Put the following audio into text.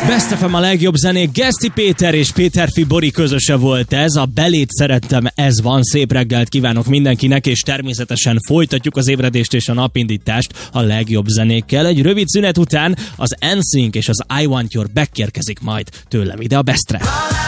Best FM a legjobb zenék, Geszti Péter és Péterfi Bori közöse volt ez, a Belét szerettem, ez van, szép reggelt kívánok mindenkinek, és természetesen folytatjuk az ébredést és a napindítást a legjobb zenékkel. Egy rövid szünet után az NSYNC és az I Want Your Back érkezik majd tőlem ide a Bestre.